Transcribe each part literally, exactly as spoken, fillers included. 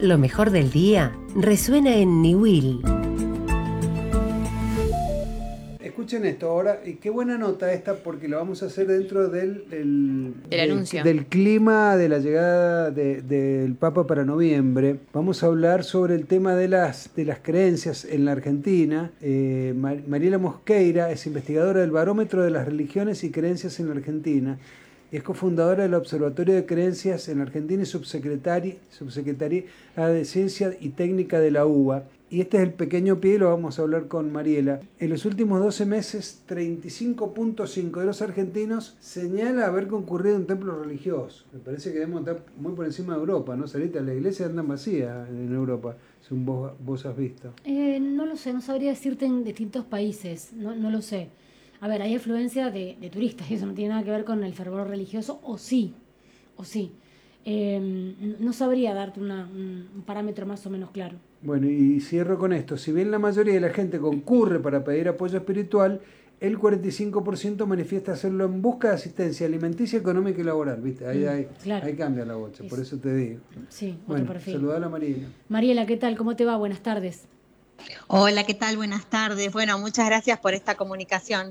Lo mejor del día resuena en Niwil. Escuchen esto ahora, y qué buena nota esta, porque lo vamos a hacer dentro del, del, del del anuncio. Del clima de la llegada de, del Papa para noviembre. Vamos a hablar sobre el tema de las, de las creencias en la Argentina. Eh, Mar- Mariela Mosqueira es investigadora del Barómetro de las Religiones y Creencias en la Argentina. Es cofundadora del Observatorio de Creencias en la Argentina y subsecretaria, subsecretaria de Ciencia y Técnica de la U B A. Y este es el pequeño pie, lo vamos a hablar con Mariela. En los últimos doce meses, treinta y cinco punto cinco de los argentinos señala haber concurrido a un templo religioso. Me parece que debemos estar muy por encima de Europa, ¿no? Salita, la iglesia anda vacía en Europa, según vos, vos has visto. Eh, no lo sé, no sabría decirte en distintos países, no, no lo sé. A ver, hay afluencia de, de turistas, eso no tiene nada que ver con el fervor religioso, o sí, o sí. Eh, no sabría darte una, un, un parámetro más o menos claro. Bueno, y cierro con esto. Si bien la mayoría de la gente concurre para pedir apoyo espiritual, el cuarenta y cinco por ciento manifiesta hacerlo en busca de asistencia alimenticia, económica y laboral, ¿viste? Ahí, Mm, ahí, claro. ahí cambia la bocha, por eso te digo. Sí, Bueno, otro perfil. saludá a la Mariela. Mariela, ¿qué tal? ¿Cómo te va? Buenas tardes. Hola, ¿qué tal? Buenas tardes. Bueno, muchas gracias por esta comunicación.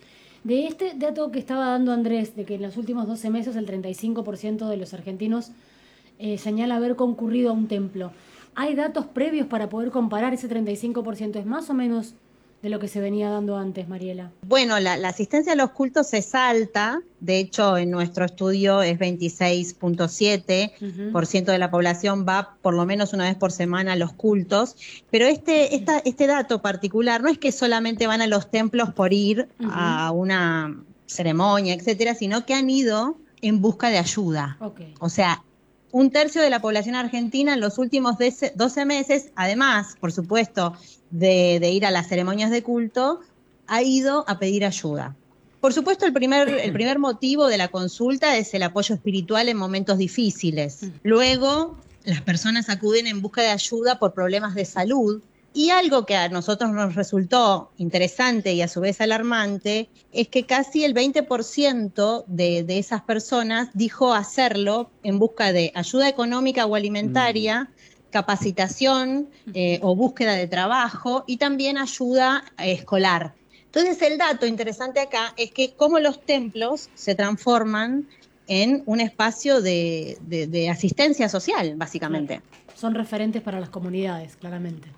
De este dato que estaba dando Andrés, de que en los últimos doce meses el treinta y cinco por ciento de los argentinos eh, señala haber concurrido a un templo, ¿hay datos previos para poder comparar ese treinta y cinco por ciento? ¿Es más o menos de lo que se venía dando antes, Mariela? Bueno, la, la asistencia a los cultos es alta. De hecho, en nuestro estudio es veintiséis punto siete por ciento de la población va por lo menos una vez por semana a los cultos. Pero este, esta, este dato particular no es que solamente van a los templos por ir Uh-huh. a una ceremonia, etcétera, sino que han ido en busca de ayuda. Okay. O sea, un tercio de la población argentina en los últimos doce meses, además, por supuesto, de, de ir a las ceremonias de culto, ha ido a pedir ayuda. Por supuesto, el primer, el primer motivo de la consulta es el apoyo espiritual en momentos difíciles. Luego, las personas acuden en busca de ayuda por problemas de salud. Y algo que a nosotros nos resultó interesante y a su vez alarmante es que casi el veinte por ciento de, de esas personas dijo hacerlo en busca de ayuda económica o alimentaria, mm. capacitación eh, o búsqueda de trabajo y también ayuda eh, escolar. Entonces el dato interesante acá es que cómo los templos se transforman en un espacio de, de, de asistencia social, básicamente. Son referentes para las comunidades, claramente.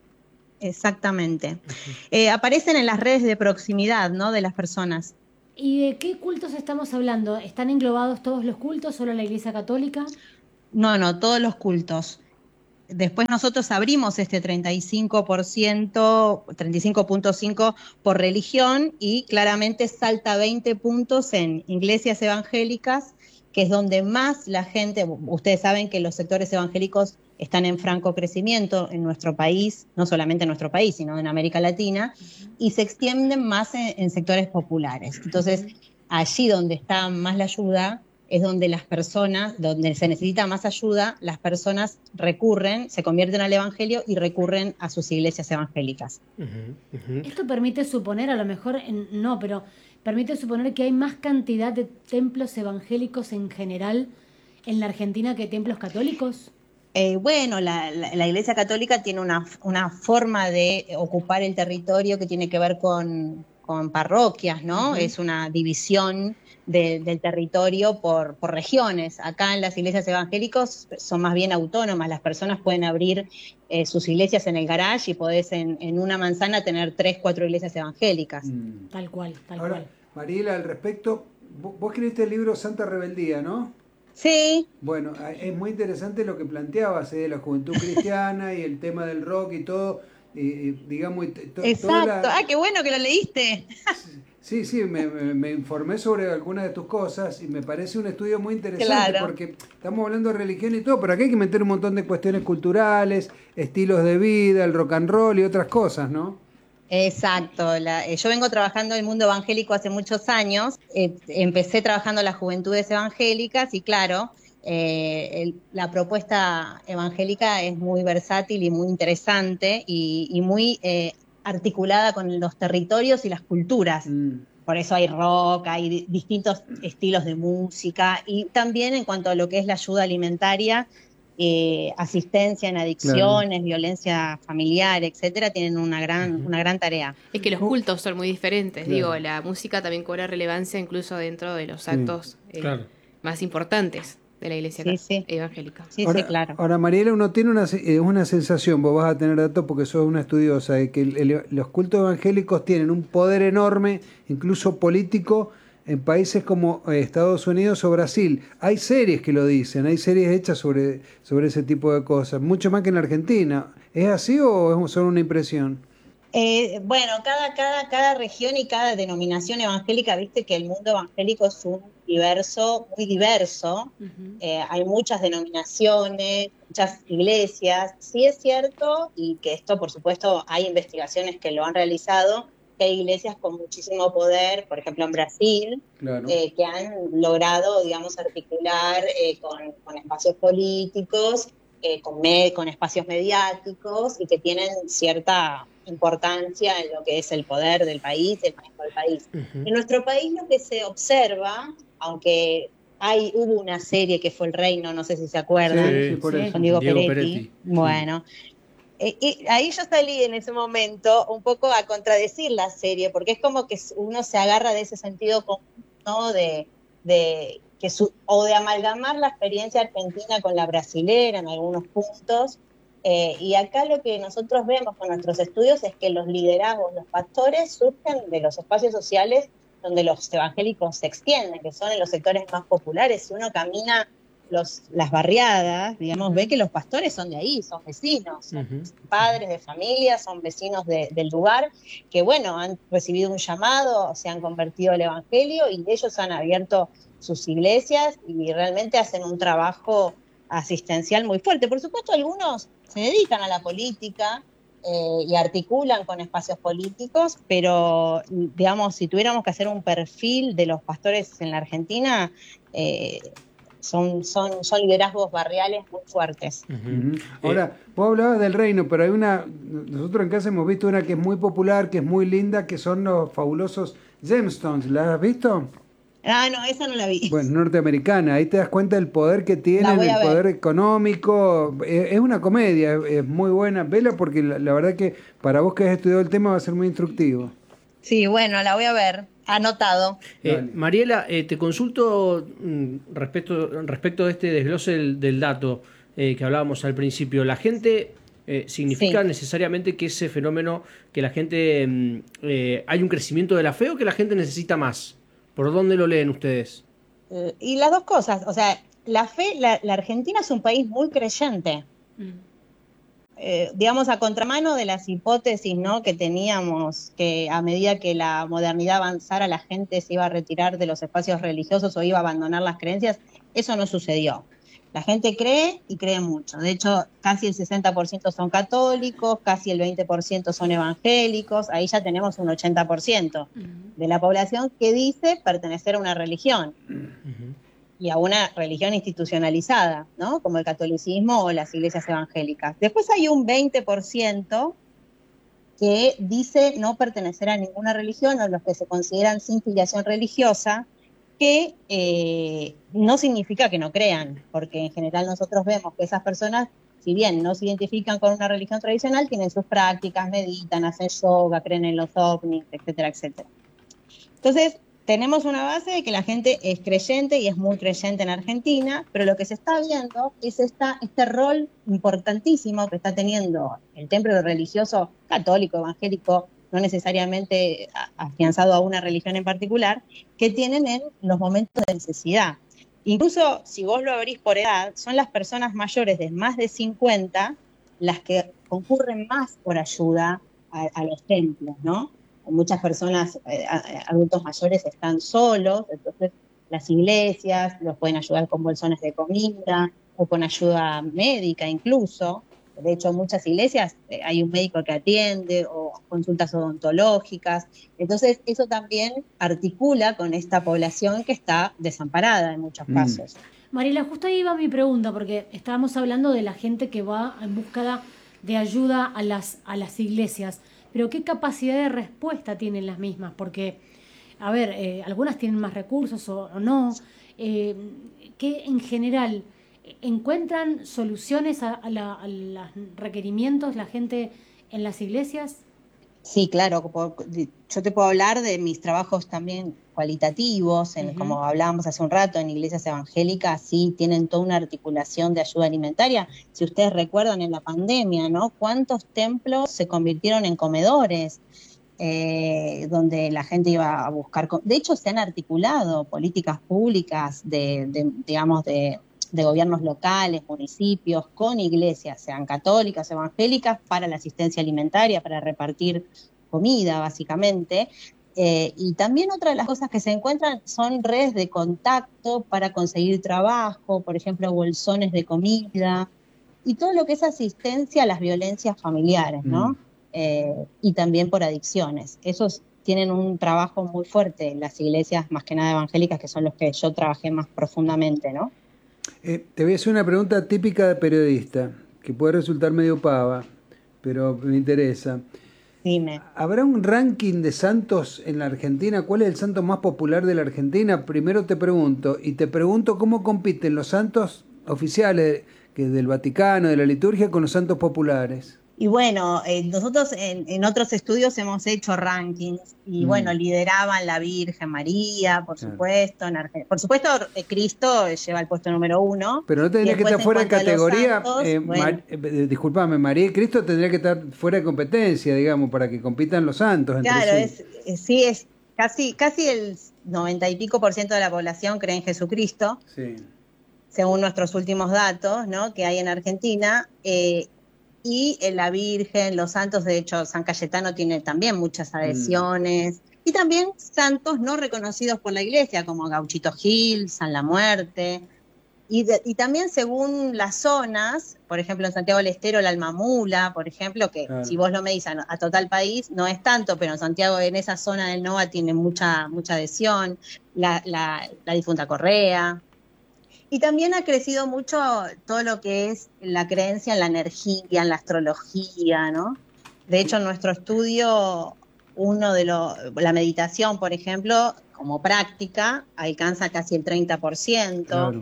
Exactamente. Eh, aparecen en las redes de proximidad, ¿no?, de las personas. ¿Y de qué cultos estamos hablando? ¿Están englobados todos los cultos, solo la Iglesia Católica? No, no, todos los cultos. Después nosotros abrimos este treinta y cinco por ciento, treinta y cinco punto cinco por ciento por religión y claramente salta veinte puntos en iglesias evangélicas, que es donde más la gente, ustedes saben que los sectores evangélicos están en franco crecimiento en nuestro país, no solamente en nuestro país, sino en América Latina, uh-huh. y se extienden más en, en sectores populares. Entonces, uh-huh. allí donde está más la ayuda, es donde las personas, donde se necesita más ayuda, las personas recurren, se convierten al evangelio y recurren a sus iglesias evangélicas. Uh-huh. Uh-huh. Esto permite suponer, a lo mejor, en, no, pero permite suponer que hay más cantidad de templos evangélicos en general en la Argentina que templos católicos. Eh, bueno, la, la, la Iglesia Católica tiene una, una forma de ocupar el territorio que tiene que ver con, con parroquias, ¿no? Uh-huh. Es una división de, del territorio por, por regiones. Acá en las iglesias evangélicas son más bien autónomas, las personas pueden abrir eh, sus iglesias en el garage y podés en, en una manzana tener tres, cuatro iglesias evangélicas. Mm. Tal cual, tal Ahora, cual. Mariela, al respecto, vos, vos escribiste el libro Santa Rebeldía, ¿no? Sí. Bueno, es muy interesante lo que planteabas, ¿eh? De la juventud cristiana y el tema del rock y todo, y, y, digamos... Y to, Exacto, la... ah, qué bueno que lo leíste. Sí, sí, me, me, me informé sobre algunas de tus cosas y me parece un estudio muy interesante, claro. Porque estamos hablando de religión y todo, pero aquí hay que meter un montón de cuestiones culturales, estilos de vida, el rock and roll y otras cosas, ¿no? Exacto, la, eh, yo vengo trabajando en el mundo evangélico hace muchos años, eh, empecé trabajando en las juventudes evangélicas y claro, eh, el, la propuesta evangélica es muy versátil y muy interesante y, y muy eh, articulada con los territorios y las culturas. Mm. Por eso hay rock, hay di- distintos estilos de música y también en cuanto a lo que es la ayuda alimentaria, eh, asistencia en adicciones, claro. violencia familiar, etcétera, tienen una gran, uh-huh. una gran tarea. Es que los cultos son muy diferentes, claro. digo, la música también cobra relevancia incluso dentro de los actos sí. eh, claro. más importantes de la iglesia sí, sí. evangélica. Sí, ahora, sí, claro. Ahora, Mariela, uno tiene una, una sensación, vos vas a tener datos porque sos una estudiosa, de que el, el, los cultos evangélicos tienen un poder enorme, incluso político, en países como Estados Unidos o Brasil. Hay series que lo dicen, hay series hechas sobre, sobre ese tipo de cosas, mucho más que en la Argentina. ¿Es así o es solo una impresión? Eh, bueno, cada, cada, cada región y cada denominación evangélica, viste que el mundo evangélico es un diverso, muy diverso. Uh-huh. Eh, hay muchas denominaciones, muchas iglesias. Sí es cierto, y que esto, por supuesto, hay investigaciones que lo han realizado, que hay iglesias con muchísimo poder, por ejemplo en Brasil, claro. eh, que han logrado, digamos, articular eh, con, con espacios políticos, eh, con, med- con espacios mediáticos, y que tienen cierta importancia en lo que es el poder del país, el manejo del país. Uh-huh. En nuestro país lo que se observa, aunque hay hubo una serie que fue El Reino, no sé si se acuerdan, sí, sí, por sí, eso. con Diego, Diego Peretti. Peretti. Bueno, eh, y ahí yo salí en ese momento un poco a contradecir la serie, porque es como que uno se agarra de ese sentido común, ¿no? de, de que su, o de amalgamar la experiencia argentina con la brasilera en algunos puntos. Eh, y acá lo que nosotros vemos con nuestros estudios es que los liderazgos, los pastores, surgen de los espacios sociales donde los evangélicos se extienden, que son en los sectores más populares. Si uno camina los, las barriadas, digamos, ve que los pastores son de ahí, son vecinos, son uh-huh. padres de familia, son vecinos de, del lugar, que bueno, han recibido un llamado, se han convertido al evangelio y ellos han abierto sus iglesias y realmente hacen un trabajo asistencial muy fuerte. Por supuesto, algunos se dedican a la política eh, y articulan con espacios políticos, pero, digamos, si tuviéramos que hacer un perfil de los pastores en la Argentina, eh, son, son, son liderazgos barriales muy fuertes. Uh-huh. Ahora, vos hablabas del reino, pero hay una, nosotros en casa hemos visto una que es muy popular, que es muy linda, que son los fabulosos Gemstones. ¿La has visto? Ah, no, esa no la vi. Bueno, norteamericana, ahí te das cuenta del poder que tienen, el poder económico. Es, es una comedia, es, es muy buena. Vela porque la, la verdad que para vos que has estudiado el tema va a ser muy instructivo. Sí, bueno, la voy a ver. Anotado. Eh, Mariela, eh, te consulto mm, respecto, respecto de este desglose del, del dato eh, que hablábamos al principio. ¿La gente eh, significa sí. necesariamente que ese fenómeno, que la gente, mm, eh, hay un crecimiento de la fe o que la gente necesita más? ¿Por dónde lo leen ustedes? Eh, y las dos cosas, o sea, la fe, la, la Argentina es un país muy creyente. Mm. Eh, digamos, a contramano de las hipótesis, ¿no?, que teníamos, que a medida que la modernidad avanzara la gente se iba a retirar de los espacios religiosos o iba a abandonar las creencias, eso no sucedió. La gente cree y cree mucho. De hecho, casi el sesenta por ciento son católicos, casi el veinte por ciento son evangélicos. Ahí ya tenemos un ochenta por ciento uh-huh. de la población que dice pertenecer a una religión. Uh-huh. Y a una religión institucionalizada, ¿no?, como el catolicismo o las iglesias evangélicas. Después hay un veinte por ciento que dice no pertenecer a ninguna religión, o los que se consideran sin filiación religiosa, que eh, no significa que no crean, porque en general nosotros vemos que esas personas, si bien no se identifican con una religión tradicional, tienen sus prácticas, meditan, hacen yoga, creen en los ovnis, etcétera, etcétera. Entonces, tenemos una base de que la gente es creyente y es muy creyente en Argentina, pero lo que se está viendo es esta, este rol importantísimo que está teniendo el templo religioso católico, evangélico, no necesariamente afianzado a una religión en particular, que tienen en los momentos de necesidad. Incluso si vos lo abrís por edad, son las personas mayores de más de cincuenta las que concurren más por ayuda a, a los templos, ¿no? Muchas personas, eh, adultos mayores, están solos, entonces las iglesias los pueden ayudar con bolsones de comida o con ayuda médica incluso. De hecho, en muchas iglesias eh, hay un médico que atiende o consultas odontológicas. Entonces, eso también articula con esta población que está desamparada en muchos casos. Mm. Mariela, justo ahí va mi pregunta, porque estábamos hablando de la gente que va en búsqueda de ayuda a las, a las iglesias. Pero ¿qué capacidad de respuesta tienen las mismas? Porque, a ver, eh, algunas tienen más recursos o, o no. Eh, ¿Qué en general ¿encuentran soluciones a, a, la, a los requerimientos la gente en las iglesias? Sí, claro. Yo te puedo hablar de mis trabajos también cualitativos, en, uh-huh. como hablábamos hace un rato, en iglesias evangélicas, sí tienen toda una articulación de ayuda alimentaria. Si ustedes recuerdan en la pandemia, ¿no? ¿Cuántos templos se convirtieron en comedores? Eh, donde la gente iba a buscar... De hecho, se han articulado políticas públicas de, de digamos, de, de gobiernos locales, municipios, con iglesias, sean católicas, evangélicas, para la asistencia alimentaria, para repartir comida, básicamente. Eh, y también otra de las cosas que se encuentran son redes de contacto para conseguir trabajo, por ejemplo, bolsones de comida, y todo lo que es asistencia a las violencias familiares, ¿no? Mm. Eh, y también por adicciones. Esos tienen un trabajo muy fuerte en las iglesias, más que nada evangélicas, que son los que yo trabajé más profundamente, ¿no? Eh, te voy a hacer una pregunta típica de periodista, que puede resultar medio pava, pero me interesa. Dime. ¿Habrá un ranking de santos en la Argentina? ¿Cuál es el santo más popular de la Argentina? Primero te pregunto, y te pregunto cómo compiten los santos oficiales que del Vaticano, de la liturgia, con los santos populares. Y bueno, eh, nosotros en, en otros estudios hemos hecho rankings y mm. bueno, lideraban la Virgen María, por claro. supuesto, en Argentina. Por supuesto, eh, Cristo lleva el puesto número uno. Pero no tendría que estar fuera de categoría, santos, eh, bueno. Mar, eh, disculpame, María y Cristo tendría que estar fuera de competencia, digamos, para que compitan los santos entre claro, sí. es, es, sí, es casi, casi el noventa y pico por ciento de la población cree en Jesucristo, sí. según nuestros últimos datos, ¿no? que hay en Argentina, eh, y en la Virgen, los santos, de hecho, San Cayetano tiene también muchas adhesiones, mm. y también santos no reconocidos por la Iglesia, como Gauchito Gil, San La Muerte, y, de, y también según las zonas, por ejemplo, en Santiago del Estero, el Alma Mula, por ejemplo, que claro. si vos lo medís a, a total país, no es tanto, pero en Santiago, en esa zona del NOA, tiene mucha, mucha adhesión, la, la, la difunta Correa. Y también ha crecido mucho todo lo que es la creencia en la energía, en la astrología, ¿no? De hecho, en nuestro estudio, uno de los, la meditación, por ejemplo, como práctica, alcanza casi el treinta por ciento. Claro.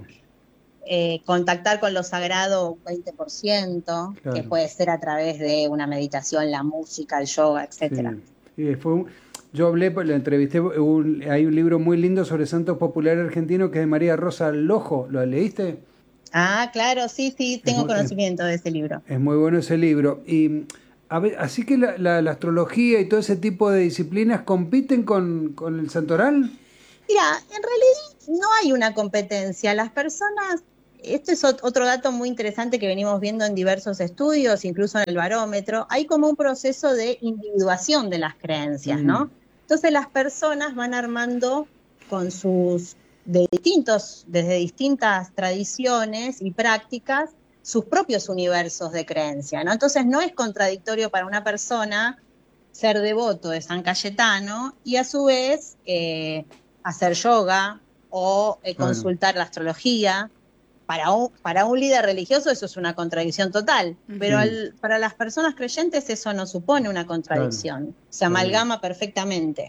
Eh, contactar con lo sagrado, un veinte por ciento, claro. que puede ser a través de una meditación, la música, el yoga, etcétera. Sí. Y fue un... Yo hablé, lo entrevisté, un, hay un libro muy lindo sobre santos populares argentinos que es de María Rosa Lojo, ¿lo leíste? Ah, claro, sí, sí, tengo muy, conocimiento es, de ese libro. Es muy bueno ese libro. Y a ver, así que la, la, la astrología y todo ese tipo de disciplinas compiten con, con el santoral. Mira, en realidad no hay una competencia. Las personas, esto es otro dato muy interesante que venimos viendo en diversos estudios, incluso en el barómetro, hay como un proceso de individuación de las creencias, mm. ¿no? Entonces las personas van armando con sus, de distintos, desde distintas tradiciones y prácticas, sus propios universos de creencia, ¿no? Entonces no es contradictorio para una persona ser devoto de San Cayetano y a su vez eh, hacer yoga o eh, consultar bueno. la astrología. Para un, para un líder religioso eso es una contradicción total, pero sí. al, para las personas creyentes eso no supone una contradicción, claro. se amalgama claro. perfectamente.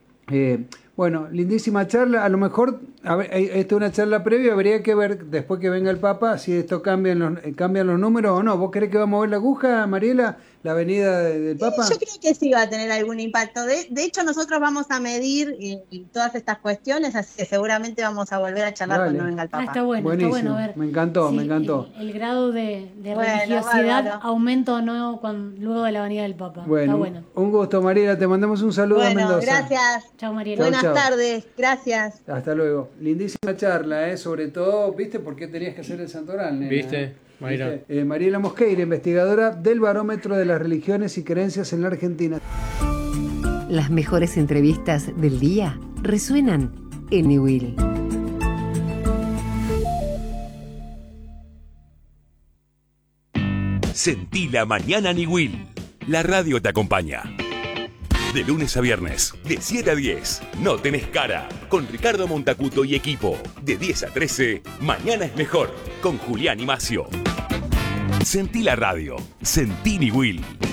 Eh, bueno, lindísima charla, a lo mejor, a ver, esta es una charla previa, habría que ver después que venga el Papa si esto cambian los, cambian los números o no. ¿Vos crees que va a mover la aguja, Mariela, la venida de, del Papa? Yo creo que sí va a tener algún impacto. De, de hecho, nosotros vamos a medir y, y todas estas cuestiones, así que seguramente vamos a volver a charlar Dale. cuando venga el Papa. Ah, está bueno, Buenísimo. está bueno. A ver, me encantó, sí, me encantó. El, el grado de, de bueno, religiosidad bárbaro. aumenta o no cuando, luego de la venida del Papa. Bueno, está bueno. Un gusto, Mariela, te mandamos un saludo bueno, a Mendoza. Gracias. Chao, Mariela. Buenas chau, chau. tardes, gracias. Hasta luego. Lindísima charla, ¿eh? Sobre todo, ¿viste por qué tenías que hacer el santoral, nena? ¿Viste? Mayra. Eh, Mariela Mosqueira, investigadora del Barómetro de las Religiones y Creencias en la Argentina. Las mejores entrevistas del día resuenan en Niwil. Sentí la mañana Niwil. La radio te acompaña. De lunes a viernes, de siete a diez, No Tenés Cara, con Ricardo Montacuto y equipo. De diez a trece, Mañana es Mejor, con Julián y Macio. Sentí la radio, sentí Niwil.